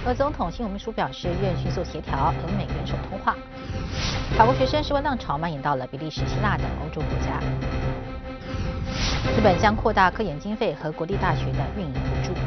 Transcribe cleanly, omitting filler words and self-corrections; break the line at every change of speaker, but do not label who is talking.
俄总统新闻秘书表示，愿迅速协调俄美元首通话。法国学生示威浪潮蔓延到了比利时、希腊等欧洲国家。日本将扩大科研经费和国立大学的运营补助。